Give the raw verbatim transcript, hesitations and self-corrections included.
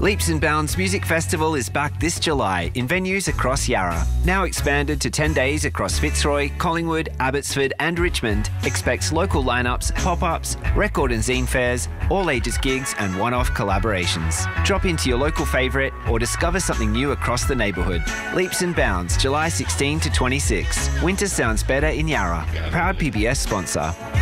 Leaps and Bounds Music Festival is back this July in venues across Yarra. Now expanded to ten days across Fitzroy, Collingwood, Abbotsford and Richmond, expects local lineups, pop-ups, record and zine fairs, all ages gigs and one-off collaborations. Drop into your local favourite or discover something new across the neighbourhood. Leaps and Bounds, July sixteenth to twenty-sixth. Winter sounds better in Yarra. Proud P B S sponsor.